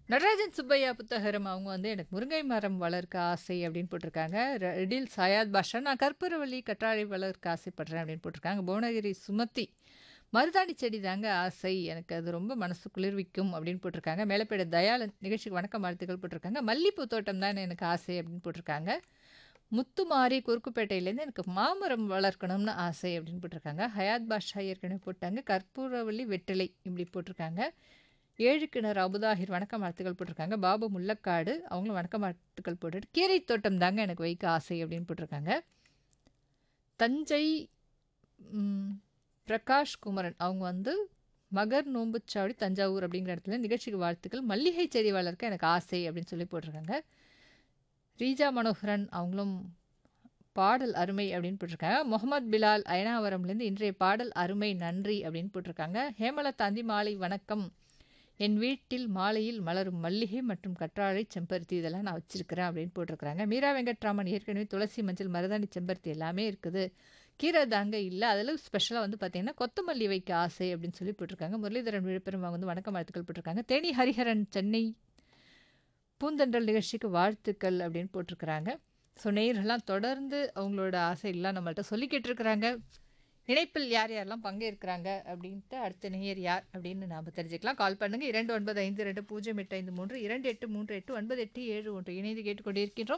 நடராஜன் சுப்பையா புத்தகரம் அவங்க வந்து எனக்கு முருங்கை மரம் வளர்க்க ஆசை அப்படின்னு போட்டிருக்காங்க. ரெடில் சயாத் பாஷா நான் கற்பூரவள்ளி கற்றாழை வளர்க்க ஆசைப்படுறேன் அப்படின்னு போட்டிருக்காங்க. புவனகிரி சுமதி மருதாணி செடி தாங்க ஆசை எனக்கு அது ரொம்ப மனசு குளிர்விக்கும் அப்படின்னு போட்டிருக்காங்க. மேலப்பேட தயாளன் நிகழ்ச்சிக்கு வணக்கம் வாழ்த்துக்கள் போட்டிருக்காங்க. மல்லிப்பூ தோட்டம் தான் எனக்கு ஆசை அப்படின்னு போட்டிருக்காங்க. முத்துமாரி குறுக்குப்பேட்டையிலேருந்து எனக்கு மாமரம் வளர்க்கணும்னு ஆசை அப்படின்னு போட்டிருக்காங்க. ஹயாத் பாஷா ஏற்கனவே போட்டாங்க. கற்பூரவள்ளி வெற்றிலை இப்படி போட்டிருக்காங்க. ஏழு கிணறு அபுதாஹிர் வணக்கம் வாழ்த்துக்கள் போட்டிருக்காங்க. பாபு முல்லக்காடு அவங்களும் வணக்கம் வாழ்த்துக்கள் போட்டுட்டு கீரை தோட்டம் தாங்க எனக்கு வைக்க ஆசை அப்படின்னு போட்டிருக்காங்க. தஞ்சை ம், பிரகாஷ் குமரன் அவங்க வந்து மகர் நோம்புச்சாவடி தஞ்சாவூர் அப்படிங்கிற இடத்துல நிகழ்ச்சிக்கு வாழ்த்துக்கள். மல்லிகை செடி வளர்க்க எனக்கு ஆசை அப்படின்னு சொல்லி போட்டிருக்காங்க. ரீஜா மனோகரன் அவங்களும் பாடல் அருமை அப்படின்னு போட்டிருக்காங்க. முகமது பிலால் அயனாவரம்லேருந்து இன்றைய பாடல் அருமை நன்றி அப்படின்னு போட்டிருக்காங்க. ஹேமலதாந்தி மாலை வணக்கம். என் வீட்டில் மாலையில் மலரும் மல்லிகை மற்றும் கற்றாழை செம்பருத்தி இதெல்லாம் நான் வச்சிருக்கிறேன் அப்படின்னு போட்டிருக்கிறாங்க. மீரா வெங்கட்ராமன் ஏற்கனவே துளசி மஞ்சள் மருதாணி செம்பருத்தி எல்லாமே இருக்குது. கீரை தாங்க இல்லை அதில் ஸ்பெஷலாக வந்து பார்த்தீங்கன்னா கொத்தமல்லி வைக்க ஆசை அப்படின்னு சொல்லி போட்டிருக்காங்க. முரளிதரன் விழுப்புரம் அவங்க வந்து வணக்கம் வாழ்த்துக்கள் போட்டிருக்காங்க. தேனி ஹரிஹரன் சென்னை பூந்தென்றல் நிகழ்ச்சிக்கு வாழ்த்துக்கள் அப்படின்னு போட்டிருக்கிறாங்க. ஸோ நேயர்கள்லாம் தொடர்ந்து அவங்களோட ஆசைகள்லாம் நம்மள்ட்ட சொல்லிக்கிட்டு இருக்கிறாங்க. இணைப்பில் யார் யாரெல்லாம் பங்கேற்கிறாங்க அப்படின்ட்டு அடுத்த நேயர் யார் அப்படின்னு நாம் தெரிஞ்சுக்கலாம். கால் பண்ணுங்கள் 2952 083 2838 9871 இணைந்து கேட்டுக்கொண்டிருக்கின்றோம்.